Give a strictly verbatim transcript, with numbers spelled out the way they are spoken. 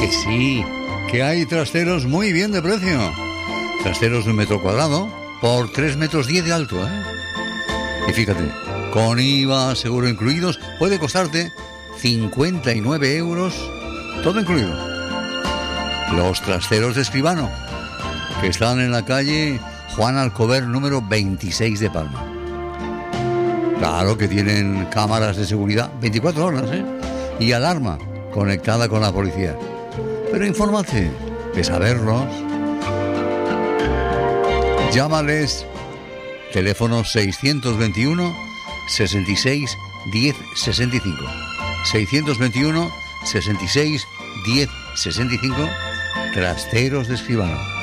Que sí, que hay trasteros muy bien de precio. Trasteros de un metro cuadrado por tres metros diez de alto, ¿eh? Y fíjate, con I V A, seguro incluidos, puede costarte cincuenta y nueve euros, todo incluido. Los trasteros de Escribano, que están en la calle Juan Alcover número veintiséis de Palma. Claro que tienen cámaras de seguridad veinticuatro horas, ¿eh? Y alarma conectada con la policía. Pero infórmate, de saberlos. Llámales, teléfono seiscientos veintiuno, sesenta y seis, diez, sesenta y cinco. seiscientos veintiuno, sesenta y seis, diez, sesenta y cinco. Trasteros de Escribano.